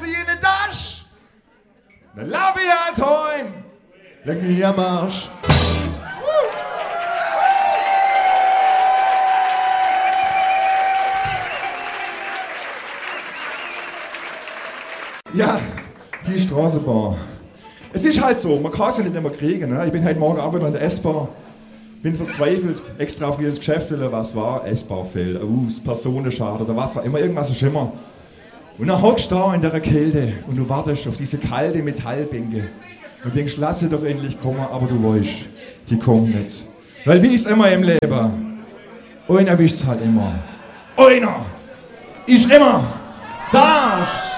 sie in den Dasch. Dann lauf ich halt heim. Leg mich am Arsch. Ja, die Straßenbahn. Es ist halt so, man kann es ja nicht immer kriegen. Ne? Ich bin heute Morgen auch wieder in der S-Bahn. Bin verzweifelt, extra auf jedes Geschäft, was war? S-Bahn fehlt, das Personenschaden oder was auch immer, irgendwas ist immer. Und dann hockst du da in der Kälte und du wartest auf diese kalte Metallbänke. Du denkst, lass sie doch endlich kommen, aber du weißt, die kommen nicht. Weil wie ist es immer im Leben? Einer wischt halt immer. Einer ist immer da.